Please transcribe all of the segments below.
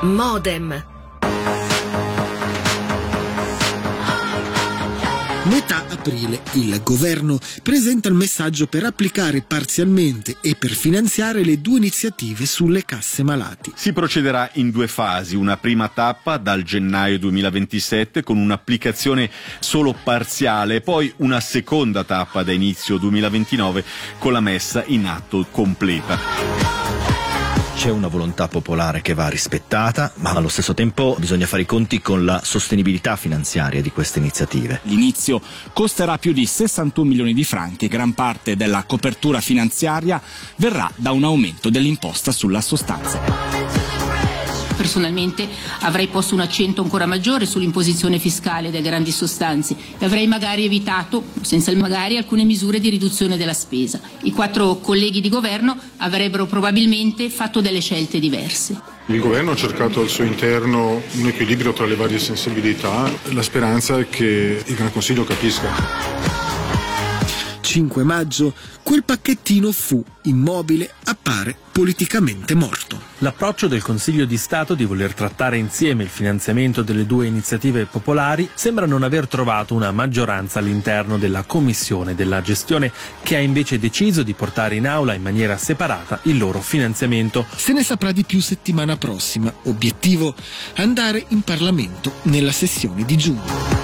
Modem. Metà aprile il governo presenta il messaggio per applicare parzialmente e per finanziare le 2 iniziative sulle casse malati. Si procederà in 2 fasi, una prima tappa dal gennaio 2027 con un'applicazione solo parziale, poi una seconda tappa da inizio 2029 con la messa in atto completa. C'è una volontà popolare che va rispettata, ma allo stesso tempo bisogna fare i conti con la sostenibilità finanziaria di queste iniziative. L'inizio costerà più di 61 milioni di franchi, gran parte della copertura finanziaria verrà da un aumento dell'imposta sulla sostanza. Personalmente avrei posto un accento ancora maggiore sull'imposizione fiscale delle grandi sostanze e avrei magari evitato, senza il magari, alcune misure di riduzione della spesa. I 4 colleghi di governo avrebbero probabilmente fatto delle scelte diverse. Il governo ha cercato al suo interno un equilibrio tra le varie sensibilità. La speranza è che il Gran Consiglio capisca. 5 maggio, quel pacchettino fu immobile, appare politicamente morto. L'approccio del Consiglio di Stato di voler trattare insieme il finanziamento delle 2 iniziative popolari sembra non aver trovato una maggioranza all'interno della Commissione della Gestione, che ha invece deciso di portare in aula in maniera separata il loro finanziamento. Se ne saprà di più settimana prossima. Obiettivo: andare in Parlamento nella sessione di giugno.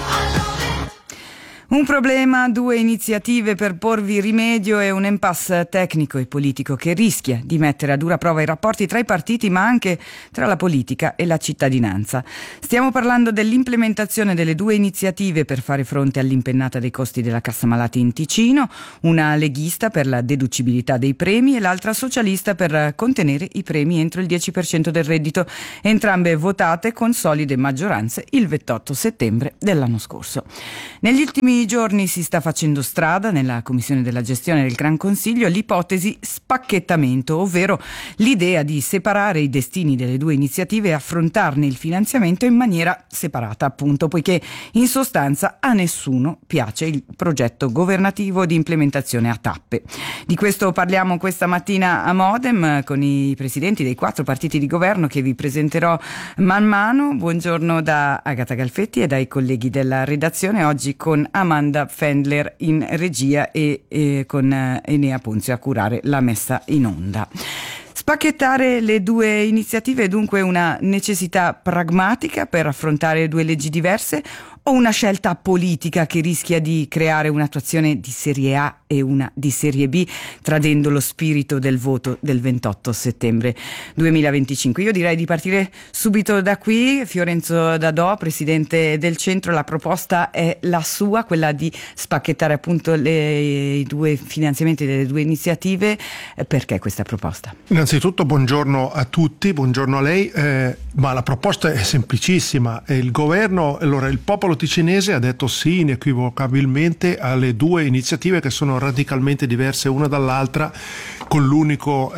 Un problema, 2 iniziative per porvi rimedio e un impasse tecnico e politico che rischia di mettere a dura prova i rapporti tra i partiti, ma anche tra la politica e la cittadinanza. Stiamo parlando dell'implementazione delle 2 iniziative per fare fronte all'impennata dei costi della Cassa Malati in Ticino, una leghista per la deducibilità dei premi e l'altra socialista per contenere i premi entro il 10% del reddito, entrambe votate con solide maggioranze il 28 settembre dell'anno scorso. Negli ultimi giorni si sta facendo strada nella Commissione della Gestione del Gran Consiglio l'ipotesi spacchettamento, ovvero l'idea di separare i destini delle 2 iniziative e affrontarne il finanziamento in maniera separata, appunto, poiché in sostanza a nessuno piace il progetto governativo di implementazione a tappe. Di questo parliamo questa mattina a Modem con i presidenti dei 4 partiti di governo che vi presenterò man mano. Buongiorno da Agata Galfetti e dai colleghi della redazione, oggi con Amanda Fendler in regia e con Enea Ponzio a curare la messa in onda. Spacchettare le 2 iniziative è dunque una necessità pragmatica per affrontare 2 leggi diverse o una scelta politica che rischia di creare un'attuazione di serie A e una di serie B, tradendo lo spirito del voto del 28 settembre 2025? Io direi di partire subito da qui. Fiorenzo Dadò, presidente del Centro, la proposta è la sua, quella di spacchettare appunto i 2 finanziamenti delle 2 iniziative. Perché questa proposta? Innanzitutto buongiorno a tutti, buongiorno a lei, ma la proposta è semplicissima. Il governo, allora il popolo ticinese ha detto sì inequivocabilmente alle 2 iniziative che sono radicalmente diverse una dall'altra, con l'unico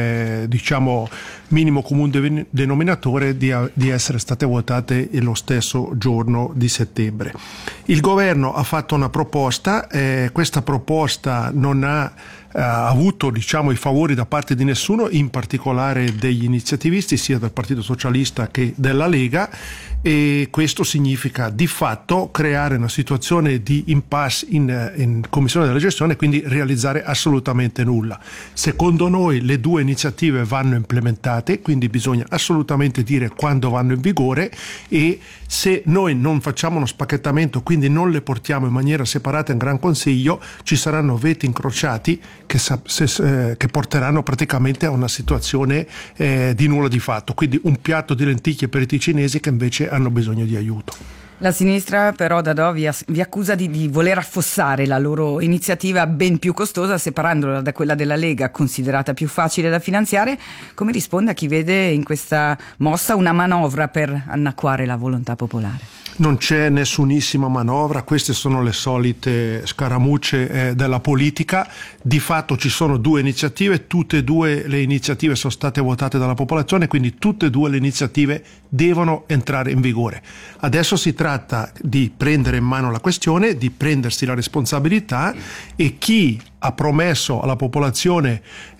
minimo comune denominatore di essere state votate lo stesso giorno di settembre. Il governo ha fatto una proposta, questa proposta non ha avuto i favori da parte di nessuno, in particolare degli iniziativisti sia del Partito Socialista che della Lega, e questo significa di fatto creare una situazione di impasse in Commissione della Gestione, quindi realizzare assolutamente nulla. Secondo noi le 2 iniziative vanno implementate, quindi bisogna assolutamente dire quando vanno in vigore, e se noi non facciamo uno spacchettamento, quindi non le portiamo in maniera separata in Gran Consiglio, ci saranno veti incrociati che porteranno praticamente a una situazione di nulla di fatto, quindi un piatto di lenticchie per i ticinesi che invece hanno bisogno di aiuto. La sinistra però, Dadò, vi accusa di voler affossare la loro iniziativa ben più costosa, separandola da quella della Lega, considerata più facile da finanziare. Come risponde a chi vede in questa mossa una manovra per annacquare la volontà popolare? Non c'è nessunissima manovra, queste sono le solite scaramucce della politica. Di fatto ci sono 2 iniziative, tutte e 2 le iniziative sono state votate dalla popolazione, quindi tutte e 2 le iniziative devono entrare in vigore. Adesso si tratta tratta di prendere in mano la questione, di prendersi la responsabilità, e chi ha promesso alla popolazione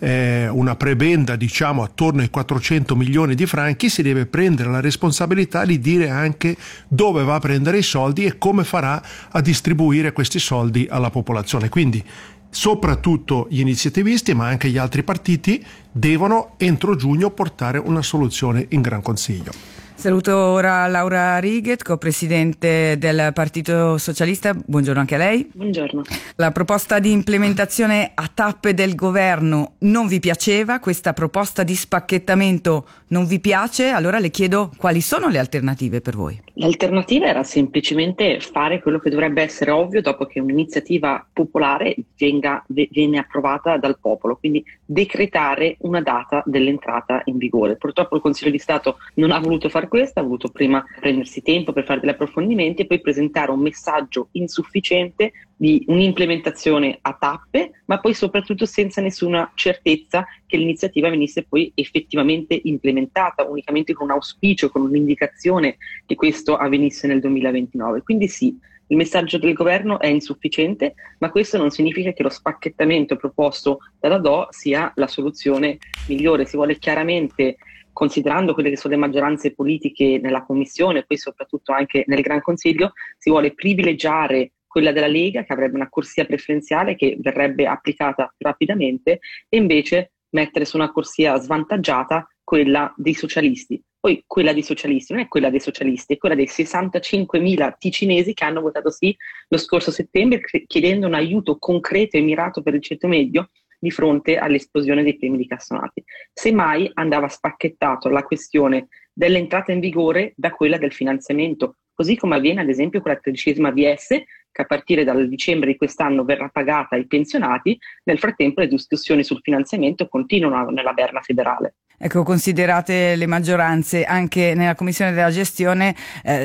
una prebenda attorno ai 400 milioni di franchi si deve prendere la responsabilità di dire anche dove va a prendere i soldi e come farà a distribuire questi soldi alla popolazione. Quindi soprattutto gli iniziativisti, ma anche gli altri partiti, devono entro giugno portare una soluzione in Gran Consiglio. Saluto ora Laura Righet, co-presidente del Partito Socialista. Buongiorno anche a lei. Buongiorno. La proposta di implementazione a tappe del governo non vi piaceva? Questa proposta di spacchettamento non vi piace? Allora le chiedo quali sono le alternative per voi. L'alternativa era semplicemente fare quello che dovrebbe essere ovvio dopo che un'iniziativa popolare viene approvata dal popolo, quindi decretare una data dell'entrata in vigore. Purtroppo il Consiglio di Stato non ha voluto fare questo, ha voluto prima prendersi tempo per fare degli approfondimenti e poi presentare un messaggio insufficiente di un'implementazione a tappe, ma poi soprattutto senza nessuna certezza che l'iniziativa venisse poi effettivamente implementata, unicamente con un auspicio, con un'indicazione che questo avvenisse nel 2029. Quindi sì, il messaggio del governo è insufficiente, ma questo non significa che lo spacchettamento proposto dalla DO sia la soluzione migliore. Si vuole chiaramente, considerando quelle che sono le maggioranze politiche nella Commissione e poi soprattutto anche nel Gran Consiglio, si vuole privilegiare quella della Lega, che avrebbe una corsia preferenziale che verrebbe applicata più rapidamente, e invece mettere su una corsia svantaggiata quella dei socialisti. Poi quella dei socialisti non è quella dei socialisti, è quella dei 65.000 ticinesi che hanno votato sì lo scorso settembre, chiedendo un aiuto concreto e mirato per il ceto medio di fronte all'esplosione dei premi di castonati. Semmai andava spacchettato la questione dell'entrata in vigore da quella del finanziamento, così come avviene ad esempio con la 13ª VS, che a partire dal dicembre di quest'anno verrà pagata ai pensionati. Nel frattempo le discussioni sul finanziamento continuano nella berna federale. Ecco, considerate le maggioranze anche nella Commissione della Gestione,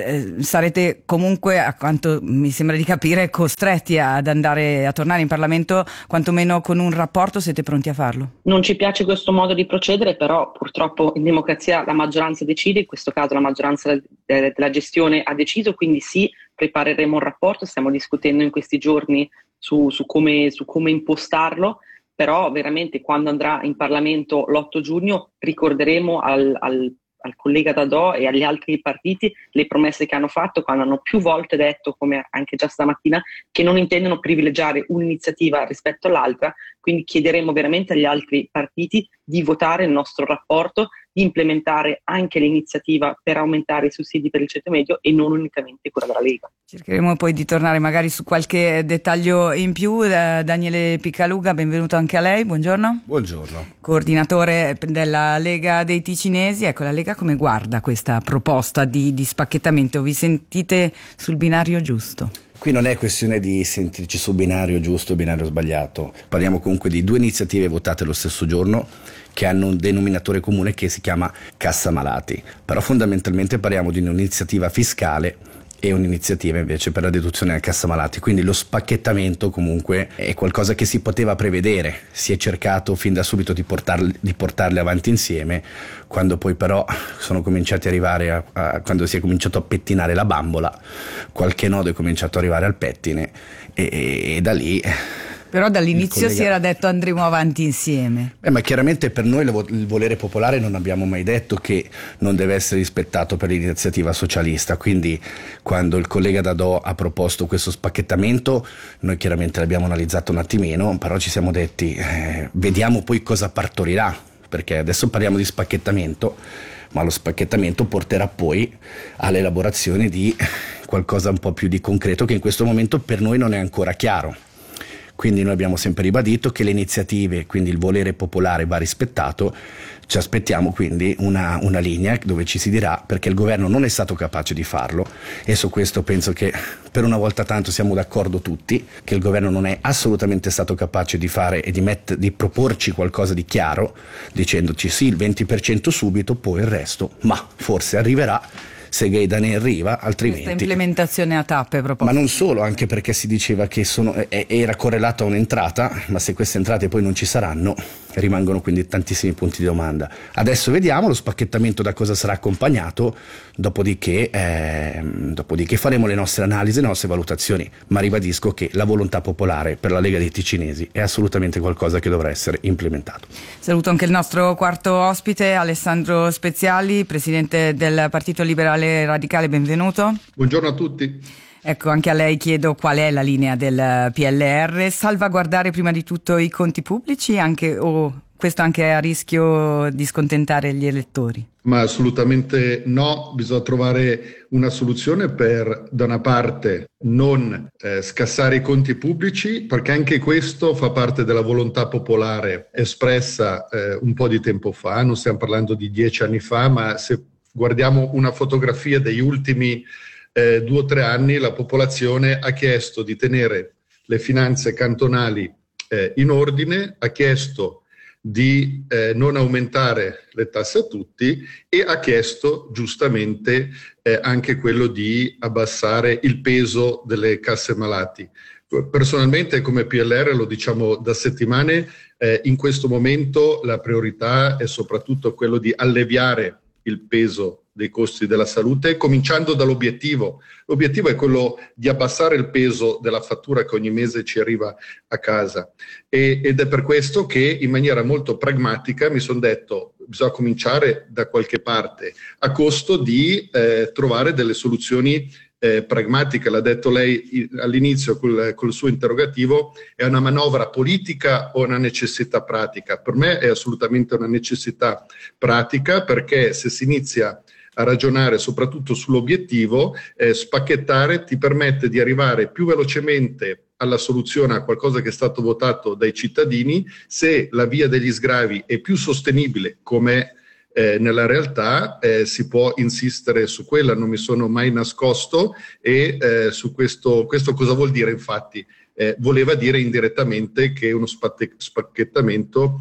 sarete comunque, a quanto mi sembra di capire, costretti a tornare in Parlamento, quantomeno con un rapporto. Siete pronti a farlo? Non ci piace questo modo di procedere, però purtroppo in democrazia la maggioranza decide, in questo caso la maggioranza della Gestione ha deciso, quindi sì, prepareremo un rapporto, stiamo discutendo in questi giorni su come impostarlo. Però veramente quando andrà in Parlamento l'8 giugno ricorderemo al collega Dadò e agli altri partiti le promesse che hanno fatto, quando hanno più volte detto, come anche già stamattina, che non intendono privilegiare un'iniziativa rispetto all'altra. Quindi chiederemo veramente agli altri partiti di votare il nostro rapporto, di implementare anche l'iniziativa per aumentare i sussidi per il ceto medio e non unicamente quella della Lega. Cercheremo poi di tornare magari su qualche dettaglio in più. Daniele Piccaluga, benvenuto anche a lei, buongiorno. Buongiorno. Coordinatore della Lega dei Ticinesi. Ecco, la Lega come guarda questa proposta di spacchettamento? Vi sentite sul binario giusto? Qui non è questione di sentirci sul binario giusto o binario sbagliato, parliamo comunque di due iniziative votate lo stesso giorno che hanno un denominatore comune che si chiama Cassa Malati, però fondamentalmente parliamo di un'iniziativa fiscale e un'iniziativa invece per la deduzione della Cassa Malati, quindi lo spacchettamento comunque è qualcosa che si poteva prevedere, si è cercato fin da subito di portarle avanti insieme, quando poi però sono cominciati ad arrivare quando si è cominciato a pettinare la bambola, qualche nodo è cominciato ad arrivare al pettine e da lì... Però dall'inizio si era detto andremo avanti insieme. Ma chiaramente per noi il volere popolare non abbiamo mai detto che non deve essere rispettato per l'iniziativa socialista, quindi quando il collega Dadò ha proposto questo spacchettamento noi chiaramente l'abbiamo analizzato un attimino, però ci siamo detti vediamo poi cosa partorirà, perché adesso parliamo di spacchettamento, ma lo spacchettamento porterà poi all'elaborazione di qualcosa un po' più di concreto che in questo momento per noi non è ancora chiaro. Quindi noi abbiamo sempre ribadito che le iniziative, quindi il volere popolare va rispettato, ci aspettiamo quindi una linea dove ci si dirà perché il governo non è stato capace di farlo e su questo penso che per una volta tanto siamo d'accordo tutti che il governo non è assolutamente stato capace di fare e di proporci qualcosa di chiaro dicendoci sì il 20% subito, poi il resto, ma forse arriverà se Gaeta ne arriva, altrimenti... Questa implementazione a tappe proposta. Ma non solo, anche perché si diceva che era correlata a un'entrata, ma se queste entrate poi non ci saranno, rimangono quindi tantissimi punti di domanda. Adesso vediamo lo spacchettamento da cosa sarà accompagnato, dopodiché faremo le nostre analisi, le nostre valutazioni, ma ribadisco che la volontà popolare per la Lega dei Ticinesi è assolutamente qualcosa che dovrà essere implementato. Saluto anche il nostro quarto ospite, Alessandro Speziali, presidente del Partito Liberale Radicale, benvenuto. Buongiorno a tutti. Ecco, anche a lei chiedo qual è la linea del PLR, salvaguardare prima di tutto i conti pubblici o questo anche è a rischio di scontentare gli elettori? Ma assolutamente no, bisogna trovare una soluzione per, da una parte, non scassare i conti pubblici, perché anche questo fa parte della volontà popolare espressa un po' di tempo fa, non stiamo parlando di 10 anni fa, ma se guardiamo una fotografia degli ultimi 2 o 3 anni, la popolazione ha chiesto di tenere le finanze cantonali in ordine, ha chiesto di non aumentare le tasse a tutti e ha chiesto giustamente anche quello di abbassare il peso delle casse malati. Personalmente come PLR lo diciamo da settimane, in questo momento la priorità è soprattutto quello di alleviare il peso dei costi della salute, cominciando dall'obiettivo. L'obiettivo è quello di abbassare il peso della fattura che ogni mese ci arriva a casa ed è per questo che in maniera molto pragmatica mi sono detto bisogna cominciare da qualche parte a costo di trovare delle soluzioni pragmatiche. L'ha detto lei all'inizio col suo interrogativo, è una manovra politica o una necessità pratica? Per me è assolutamente una necessità pratica, perché se si inizia a ragionare soprattutto sull'obiettivo, spacchettare ti permette di arrivare più velocemente alla soluzione, a qualcosa che è stato votato dai cittadini. Se la via degli sgravi è più sostenibile come nella realtà, si può insistere su quella, non mi sono mai nascosto e su questo cosa vuol dire infatti? Voleva dire indirettamente che uno spacchettamento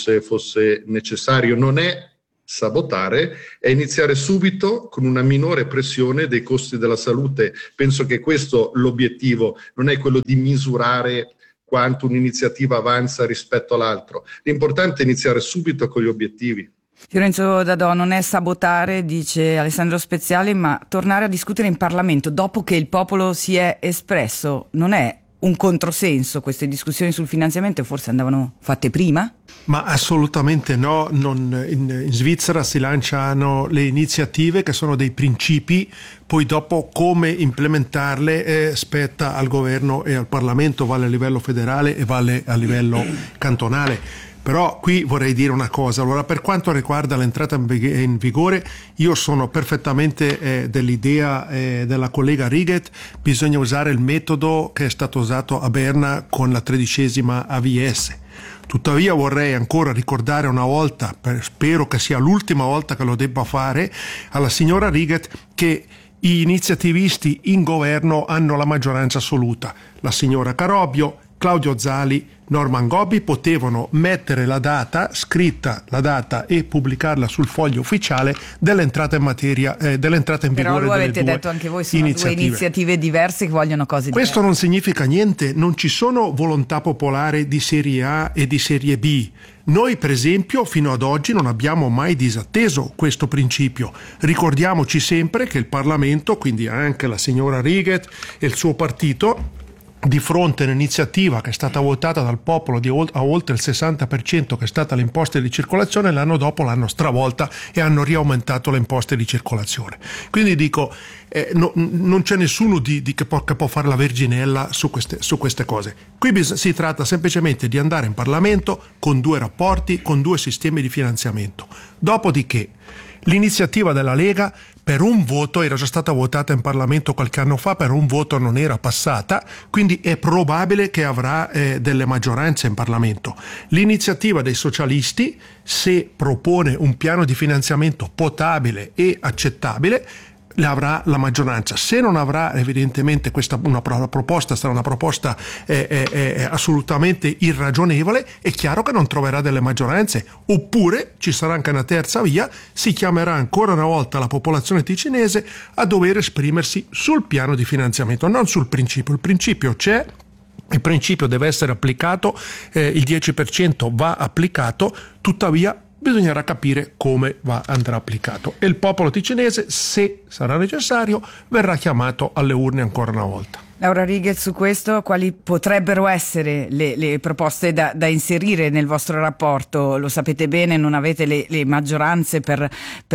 fosse necessario. Non è sabotare, è iniziare subito con una minore pressione dei costi della salute. Penso che questo l'obiettivo, non è quello di misurare quanto un'iniziativa avanza rispetto all'altro. L'importante è iniziare subito con gli obiettivi. Fiorenzo Dadò, non è sabotare, dice Alessandro Speziali, ma tornare a discutere in Parlamento dopo che il popolo si è espresso. Non è un controsenso? Queste discussioni sul finanziamento forse andavano fatte prima? Ma assolutamente no. In Svizzera si lanciano le iniziative che sono dei principi, poi dopo come implementarle spetta al governo e al Parlamento, vale a livello federale e vale a livello cantonale. Però qui vorrei dire una cosa. Allora, per quanto riguarda l'entrata in vigore, io sono perfettamente dell'idea della collega Riget, bisogna usare il metodo che è stato usato a Berna con la 13ª AVS. Tuttavia vorrei ancora ricordare una volta, spero che sia l'ultima volta che lo debba fare, alla signora Riget che gli iniziativisti in governo hanno la maggioranza assoluta. La signora Carobbio, Claudio Zali, Norman Gobbi potevano mettere la data, scritta la data e pubblicarla sul foglio ufficiale dell'entrata in materia, dell'entrata in vigore delle due iniziative. Però lo avete detto anche voi, sono due iniziative diverse che vogliono cose diverse. Questo non significa niente, non ci sono volontà popolare di serie A e di serie B. Noi per esempio fino ad oggi non abbiamo mai disatteso questo principio. Ricordiamoci sempre che il Parlamento, quindi anche la signora Riget e il suo partito, di fronte a un'iniziativa che è stata votata dal popolo a oltre il 60%, che è stata le imposte di circolazione, l'anno dopo l'hanno stravolta e hanno riaumentato le imposte di circolazione. Quindi dico, non c'è nessuno che può fare la verginella su queste cose. Qui si tratta semplicemente di andare in Parlamento con 2 rapporti, con 2 sistemi di finanziamento. Dopodiché l'iniziativa della Lega per un voto era già stata votata in Parlamento qualche anno fa, per un voto non era passata, quindi è probabile che avrà delle maggioranze in Parlamento. L'iniziativa dei socialisti, se propone un piano di finanziamento potabile e accettabile, le avrà la maggioranza. Se non avrà, evidentemente una proposta sarà una proposta assolutamente irragionevole, è chiaro che non troverà delle maggioranze, oppure ci sarà anche una terza via, si chiamerà ancora una volta la popolazione ticinese a dover esprimersi sul piano di finanziamento, non sul principio. Il principio c'è, il principio deve essere applicato, il 10% va applicato, tuttavia bisognerà capire come andrà applicato, e il popolo ticinese, se sarà necessario, verrà chiamato alle urne ancora una volta. Laura Righet, su questo quali potrebbero essere le proposte da inserire nel vostro rapporto? Lo sapete bene, non avete le maggioranze per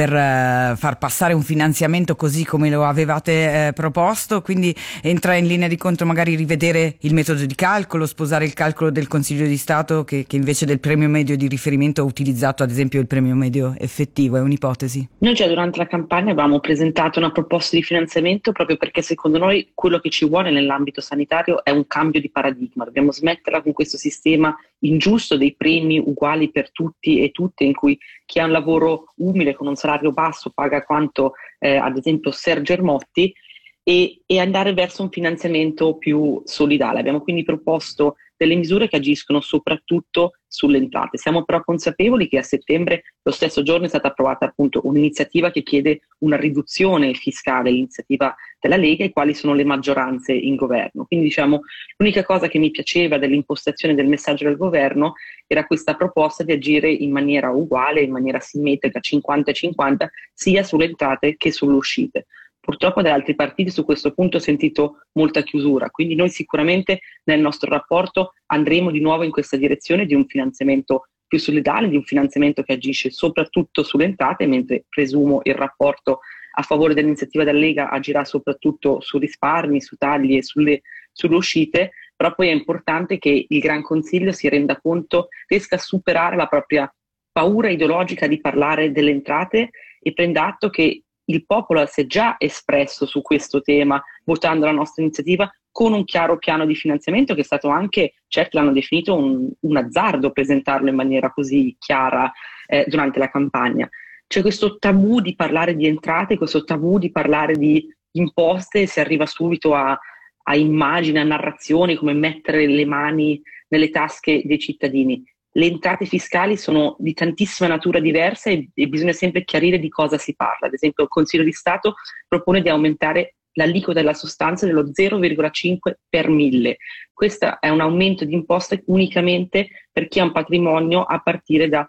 far passare un finanziamento così come lo avevate proposto, quindi entra in linea di conto magari rivedere il metodo di calcolo, sposare il calcolo del Consiglio di Stato che invece del premio medio di riferimento ha utilizzato ad esempio il premio medio effettivo. È un'ipotesi? Noi già durante la campagna avevamo presentato una proposta di finanziamento proprio perché secondo noi quello che ci vuole nell'ambito sanitario è un cambio di paradigma. Dobbiamo smetterla con questo sistema ingiusto dei premi uguali per tutti e tutte, in cui chi ha un lavoro umile con un salario basso paga quanto ad esempio Sergio Ermotti, e andare verso un finanziamento più solidale. Abbiamo quindi proposto delle misure che agiscono soprattutto sulle entrate. Siamo però consapevoli che a settembre, lo stesso giorno, è stata approvata appunto un'iniziativa che chiede una riduzione fiscale, l'iniziativa della Lega, e quali sono le maggioranze in governo. Quindi diciamo, l'unica cosa che mi piaceva dell'impostazione del messaggio del governo era questa proposta di agire in maniera uguale, in maniera simmetrica, 50-50, sia sulle entrate che sulle uscite. Purtroppo da altri partiti su questo punto ho sentito molta chiusura, quindi noi sicuramente nel nostro rapporto andremo di nuovo in questa direzione di un finanziamento più solidale, di un finanziamento che agisce soprattutto sulle entrate, mentre presumo il rapporto a favore dell'iniziativa della Lega agirà soprattutto su risparmi, su tagli e sulle uscite. Però poi è importante che il Gran Consiglio si renda conto, riesca a superare la propria paura ideologica di parlare delle entrate e prenda atto che il popolo si è già espresso su questo tema votando la nostra iniziativa con un chiaro piano di finanziamento che è stato anche, certi l'hanno definito un azzardo presentarlo in maniera così chiara durante la campagna. C'è questo tabù di parlare di entrate, questo tabù di parlare di imposte, si arriva subito a immagini, a narrazioni, come mettere le mani nelle tasche dei cittadini. Le entrate fiscali sono di tantissima natura diversa e bisogna sempre chiarire di cosa si parla. Ad esempio il Consiglio di Stato propone di aumentare l'aliquota della sostanza dello 0,5 per 1000. Questo è un aumento di imposte unicamente per chi ha un patrimonio a partire da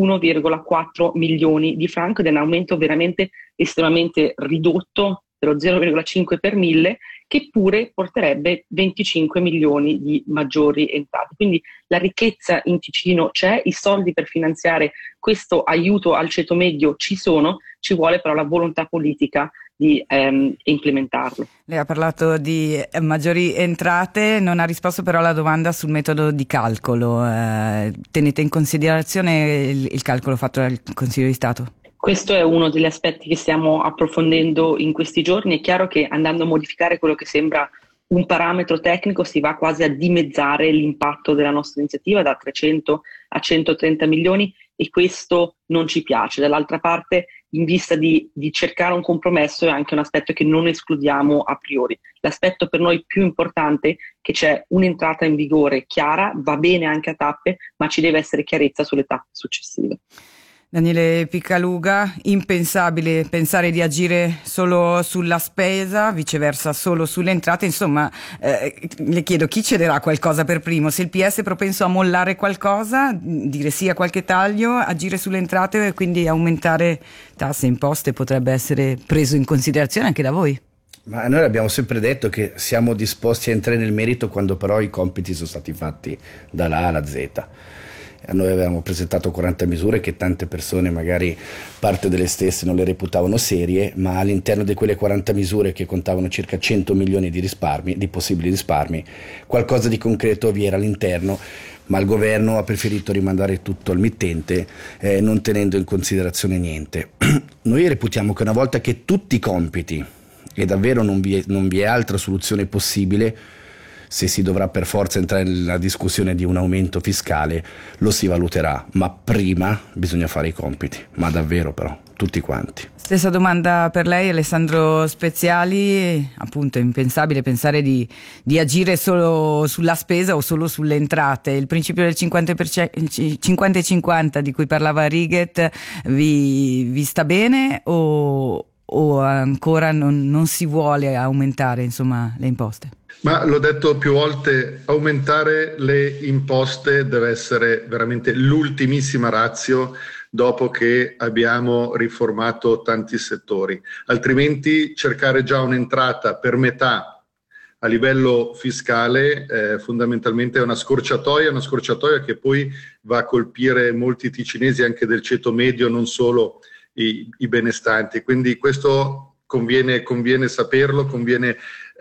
1,4 milioni di franco, ed è un aumento veramente estremamente ridotto dello 0,5 per 1000, che pure porterebbe 25 milioni di maggiori entrate. Quindi la ricchezza in Ticino c'è, i soldi per finanziare questo aiuto al ceto medio ci sono, ci vuole però la volontà politica di implementarlo. Lei ha parlato di maggiori entrate, non ha risposto però alla domanda sul metodo di calcolo. Tenete in considerazione il calcolo fatto dal Consiglio di Stato? Questo è uno degli aspetti che stiamo approfondendo in questi giorni. È chiaro che andando a modificare quello che sembra un parametro tecnico si va quasi a dimezzare l'impatto della nostra iniziativa da 300 a 130 milioni e questo non ci piace. Dall'altra parte, in vista di cercare un compromesso, è anche un aspetto che non escludiamo a priori. L'aspetto per noi più importante è che c'è un'entrata in vigore chiara, va bene anche a tappe, ma ci deve essere chiarezza sulle tappe successive. Daniele Picaluga, impensabile pensare di agire solo sulla spesa, viceversa solo sulle entrate. Insomma, le chiedo, chi cederà qualcosa per primo? Se il PS è propenso a mollare qualcosa, dire sì a qualche taglio, agire sulle entrate e quindi aumentare tasse e imposte potrebbe essere preso in considerazione anche da voi? Ma noi abbiamo sempre detto che siamo disposti a entrare nel merito quando però i compiti sono stati fatti dalla A alla Z. Noi avevamo presentato 40 misure che tante persone, magari parte delle stesse, non le reputavano serie, ma all'interno di quelle 40 misure che contavano circa 100 milioni di risparmi, di possibili risparmi, qualcosa di concreto vi era all'interno, ma il governo ha preferito rimandare tutto al mittente, non tenendo in considerazione niente. Noi reputiamo che una volta che tutti i compiti, e davvero non vi è altra soluzione possibile, se si dovrà per forza entrare nella discussione di un aumento fiscale, lo si valuterà, ma prima bisogna fare i compiti, ma davvero però. tutti quanti. Stessa domanda per lei, Alessandro Speziali. Appunto è impensabile pensare di agire solo sulla spesa o solo sulle entrate. Il principio del 50% e 50 di cui parlava Righet vi sta bene o ancora non si vuole aumentare, insomma, le imposte? Ma l'ho detto più volte, aumentare le imposte deve essere veramente l'ultimissima ratio dopo che abbiamo riformato tanti settori. Altrimenti cercare già un'entrata per metà a livello fiscale fondamentalmente è una scorciatoia che poi va a colpire molti ticinesi anche del ceto medio, non solo i benestanti. Quindi questo conviene saperlo, conviene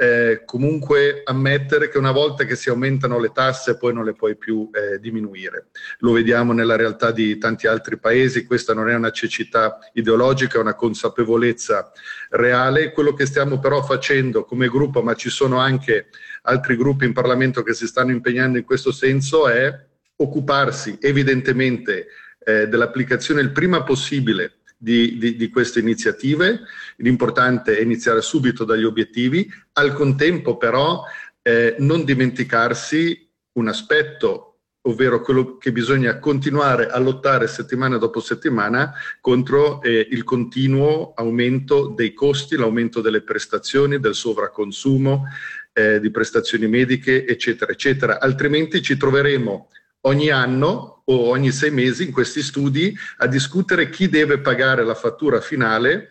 comunque ammettere che una volta che si aumentano le tasse poi non le puoi più diminuire. Lo vediamo nella realtà di tanti altri paesi, questa non è una cecità ideologica, è una consapevolezza reale. Quello che stiamo però facendo come gruppo, ma ci sono anche altri gruppi in Parlamento che si stanno impegnando in questo senso, è occuparsi evidentemente dell'applicazione il prima possibile di queste iniziative. L'importante è iniziare subito dagli obiettivi, al contempo però non dimenticarsi un aspetto, ovvero quello che bisogna continuare a lottare settimana dopo settimana contro il continuo aumento dei costi, l'aumento delle prestazioni, del sovraconsumo di prestazioni mediche, eccetera, eccetera. Altrimenti ci troveremo ogni anno o ogni 6 mesi in questi studi a discutere chi deve pagare la fattura finale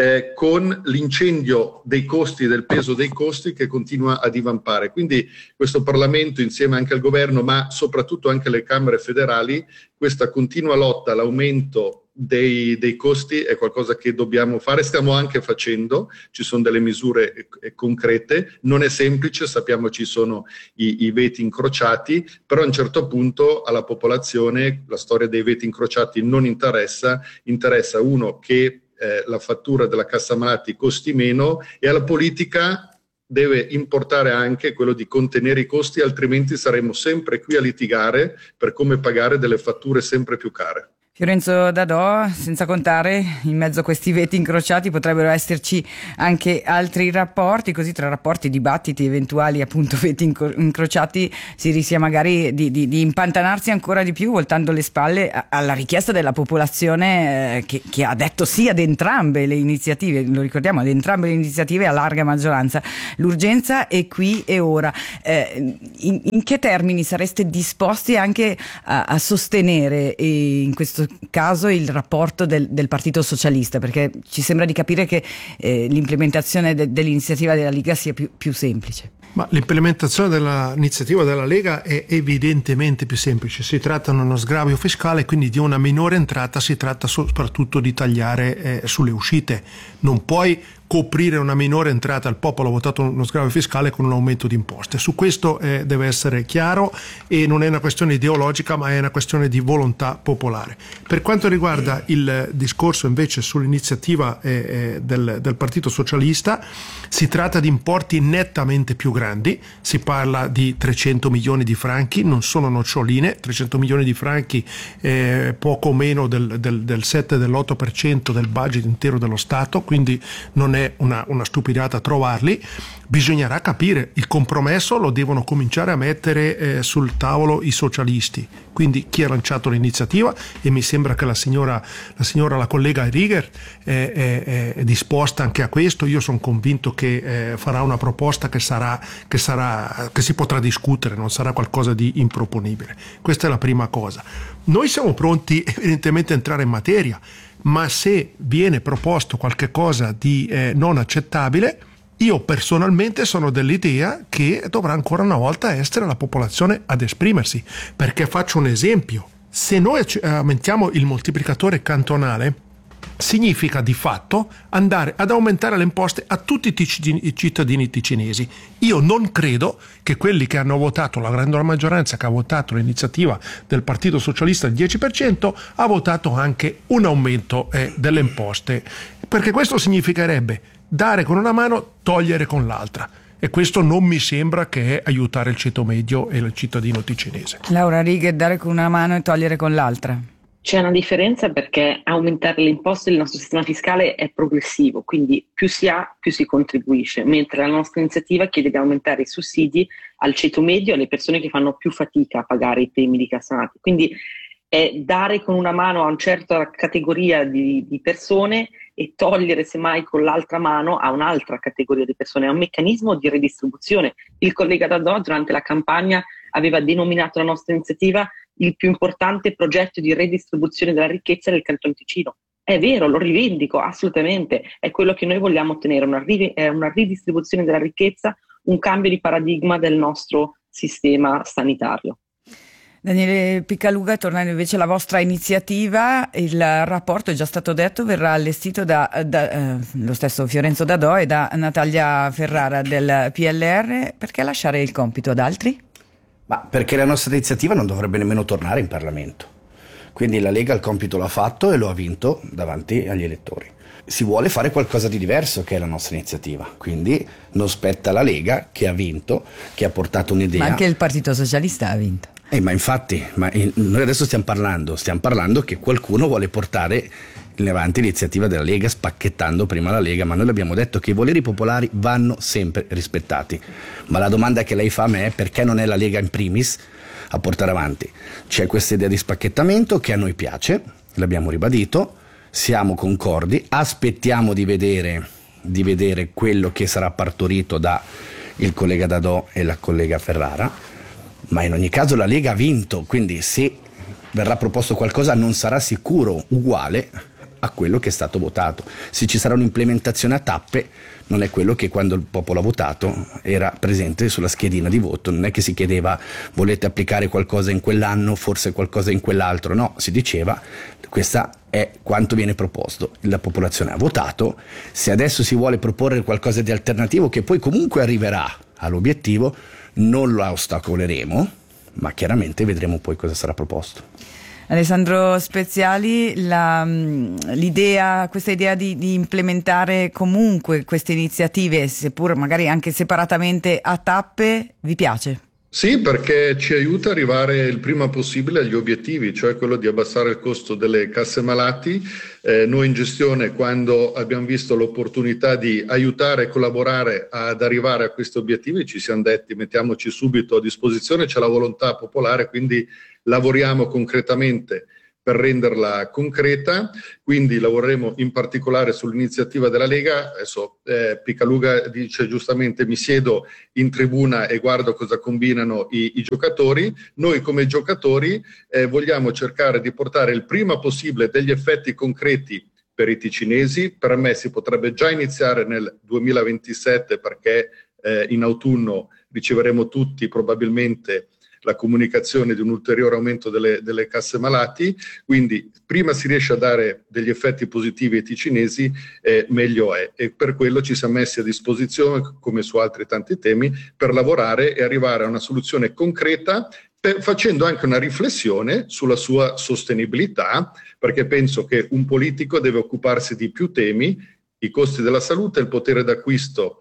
con l'incendio dei costi, del peso dei costi che continua a divampare. Quindi questo Parlamento, insieme anche al governo, ma soprattutto anche le Camere federali, questa continua lotta all'aumento dei costi è qualcosa che dobbiamo fare, stiamo anche facendo, ci sono delle misure concrete, non è semplice, sappiamo ci sono i veti incrociati, però a un certo punto alla popolazione la storia dei veti incrociati non interessa uno che la fattura della cassa malati costi meno, e alla politica deve importare anche quello di contenere i costi, altrimenti saremo sempre qui a litigare per come pagare delle fatture sempre più care. Fiorenzo Dadò, senza contare in mezzo a questi veti incrociati potrebbero esserci anche altri rapporti, così tra rapporti, dibattiti, eventuali appunto veti incrociati si rischia magari di impantanarsi ancora di più, voltando le spalle alla richiesta della popolazione che ha detto sì ad entrambe le iniziative, lo ricordiamo, ad entrambe le iniziative a larga maggioranza. L'urgenza è qui e ora. In che termini sareste disposti anche a sostenere in questo caso il rapporto del Partito Socialista, perché ci sembra di capire che l'implementazione dell'iniziativa della Lega sia più semplice? Ma l'implementazione dell'iniziativa della Lega è evidentemente più semplice. Si tratta di uno sgravio fiscale, quindi di una minore entrata, si tratta soprattutto di tagliare sulle uscite. Non puoi coprire una minore entrata, il popolo ha votato uno sgravio fiscale con un aumento di imposte. Su questo deve essere chiaro, e non è una questione ideologica ma è una questione di volontà popolare. Per quanto riguarda il discorso invece sull'iniziativa del Partito Socialista, si tratta di importi nettamente più grandi, si parla di 300 milioni di franchi, non sono noccioline, 300 milioni di franchi poco meno del 7-8% del budget intero dello Stato, quindi non è una stupidata trovarli. Bisognerà capire, il compromesso lo devono cominciare a mettere sul tavolo i socialisti, quindi chi ha lanciato l'iniziativa, e mi sembra che la collega Righet è disposta anche a questo. Io sono convinto che farà una proposta che si potrà discutere, non sarà qualcosa di improponibile. Questa è la prima cosa. Noi siamo pronti evidentemente a entrare in materia, ma se viene proposto qualche cosa di non accettabile, io personalmente sono dell'idea che dovrà ancora una volta essere la popolazione ad esprimersi, perché faccio un esempio: se noi aumentiamo il moltiplicatore cantonale, significa di fatto andare ad aumentare le imposte a tutti i cittadini ticinesi. Io non credo che quelli che hanno votato, la grande maggioranza che ha votato l'iniziativa del Partito Socialista del 10%, ha votato anche un aumento delle imposte, perché questo significherebbe dare con una mano, togliere con l'altra. E questo non mi sembra che è aiutare il ceto medio e il cittadino ticinese. Laura Righet, dare con una mano e togliere con l'altra. C'è una differenza perché aumentare le imposte del nostro sistema fiscale è progressivo, quindi più si ha, più si contribuisce, mentre la nostra iniziativa chiede di aumentare i sussidi al ceto medio, alle persone che fanno più fatica a pagare i premi di cassanati. Quindi è dare con una mano a una certa categoria di persone e togliere semmai con l'altra mano a un'altra categoria di persone. È un meccanismo di redistribuzione. Il collega Dadò durante la campagna aveva denominato la nostra iniziativa il più importante progetto di redistribuzione della ricchezza del Canton Ticino. È vero, lo rivendico assolutamente, è quello che noi vogliamo ottenere, una ridistribuzione della ricchezza, un cambio di paradigma del nostro sistema sanitario. Daniele Picaluga, tornando invece alla vostra iniziativa, il rapporto, è già stato detto, verrà allestito da lo stesso Fiorenzo Dadò e da Natalia Ferrara del PLR. Perché lasciare il compito ad altri? Ma perché la nostra iniziativa non dovrebbe nemmeno tornare in Parlamento. Quindi la Lega il compito l'ha fatto e lo ha vinto davanti agli elettori. Si vuole fare qualcosa di diverso, che è la nostra iniziativa, quindi non spetta alla Lega, che ha vinto, che ha portato un'idea. Ma anche il Partito Socialista ha vinto. Ma infatti, noi adesso stiamo parlando che qualcuno vuole portare in avanti l'iniziativa della Lega spacchettando prima la Lega, ma noi abbiamo detto che i voleri popolari vanno sempre rispettati. Ma la domanda che lei fa a me è: perché non è la Lega in primis a portare avanti? C'è questa idea di spacchettamento che a noi piace, l'abbiamo ribadito, siamo concordi, aspettiamo di vedere quello che sarà partorito da il collega Dadò e la collega Ferrara, ma in ogni caso la Lega ha vinto, quindi se verrà proposto qualcosa non sarà sicuro uguale a quello che è stato votato. Se ci sarà un'implementazione a tappe, non è quello che quando il popolo ha votato era presente sulla schedina di voto. Non è che si chiedeva: volete applicare qualcosa in quell'anno, forse qualcosa in quell'altro. No, si diceva: questa è quanto viene proposto. La popolazione ha votato. Se adesso si vuole proporre qualcosa di alternativo, che poi comunque arriverà all'obiettivo, non lo ostacoleremo, ma chiaramente vedremo poi cosa sarà proposto. Alessandro Speziali, questa idea di implementare comunque queste iniziative, seppur magari anche separatamente a tappe, vi piace? Sì, perché ci aiuta ad arrivare il prima possibile agli obiettivi, cioè quello di abbassare il costo delle casse malati. Noi in gestione, quando abbiamo visto l'opportunità di aiutare e collaborare ad arrivare a questi obiettivi, ci siamo detti: mettiamoci subito a disposizione, c'è la volontà popolare, quindi lavoriamo concretamente per renderla concreta. Quindi lavoreremo in particolare sull'iniziativa della Lega. Adesso Picaluga dice giustamente: mi siedo in tribuna e guardo cosa combinano i giocatori. Noi come giocatori vogliamo cercare di portare il prima possibile degli effetti concreti per i ticinesi. Per me si potrebbe già iniziare nel 2027, perché in autunno riceveremo tutti probabilmente la comunicazione di un ulteriore aumento delle casse malati. Quindi prima si riesce a dare degli effetti positivi ai ticinesi, meglio è, e per quello ci siamo messi a disposizione, come su altri tanti temi, per lavorare e arrivare a una soluzione concreta, facendo anche una riflessione sulla sua sostenibilità, perché penso che un politico deve occuparsi di più temi: i costi della salute, il potere d'acquisto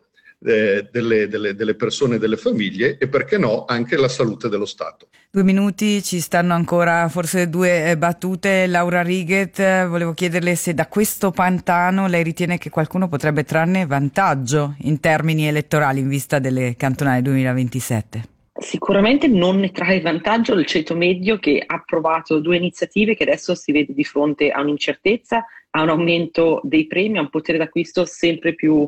delle persone e delle famiglie, e perché no anche la salute dello Stato. 2 minuti, ci stanno ancora forse 2 battute. Laura Righet, volevo chiederle se da questo pantano lei ritiene che qualcuno potrebbe trarne vantaggio in termini elettorali in vista delle cantonali 2027. Sicuramente non ne trae vantaggio il ceto medio, che ha approvato 2 iniziative che adesso si vede di fronte a un'incertezza, a un aumento dei premi, a un potere d'acquisto sempre più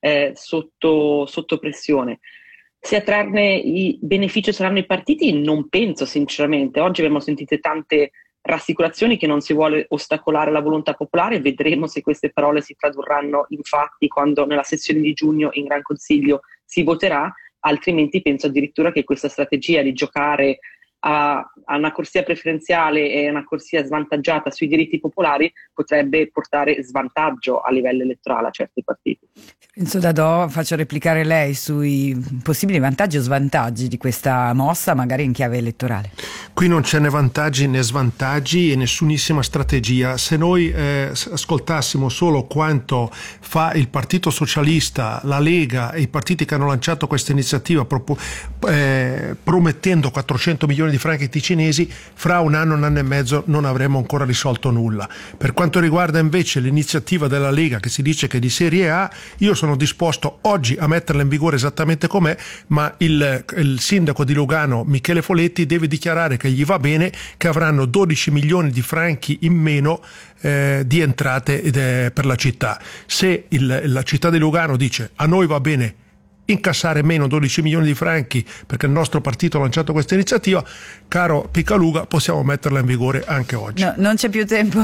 sotto pressione. Se a trarne i benefici saranno i partiti, non penso sinceramente. Oggi abbiamo sentito tante rassicurazioni che non si vuole ostacolare la volontà popolare. Vedremo se queste parole si tradurranno in fatti quando nella sessione di giugno in Gran Consiglio si voterà. Altrimenti penso addirittura che questa strategia di giocare a una corsia preferenziale e una corsia svantaggiata sui diritti popolari potrebbe portare svantaggio a livello elettorale a certi partiti. Penso Dadò, faccio replicare lei sui possibili vantaggi o svantaggi di questa mossa, magari in chiave elettorale. Qui non c'è né vantaggi né svantaggi e nessunissima strategia. Se noi ascoltassimo solo quanto fa il Partito Socialista, la Lega e i partiti che hanno lanciato questa iniziativa promettendo 400 milioni di franchi ticinesi, fra un anno e mezzo non avremo ancora risolto nulla. Per quanto riguarda invece l'iniziativa della Lega, che si dice che è di serie A, io sono disposto oggi a metterla in vigore esattamente com'è, ma il sindaco di Lugano, Michele Foletti, deve dichiarare che gli va bene, che avranno 12 milioni di franchi in meno di entrate per la città. Se la città di Lugano dice a noi va bene incassare meno 12 milioni di franchi perché il nostro partito ha lanciato questa iniziativa, caro Picaluga, possiamo metterla in vigore anche oggi. No, non c'è più tempo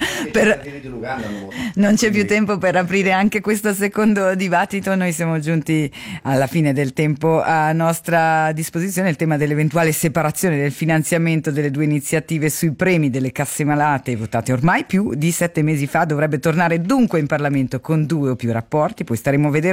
non c'è più tempo per aprire anche questo secondo dibattito. Noi siamo giunti alla fine del tempo a nostra disposizione. Il tema dell'eventuale separazione del finanziamento delle due iniziative sui premi delle casse malate, votate ormai più di 7 mesi fa, dovrebbe tornare dunque in Parlamento con 2 o più rapporti. Poi staremo a vedere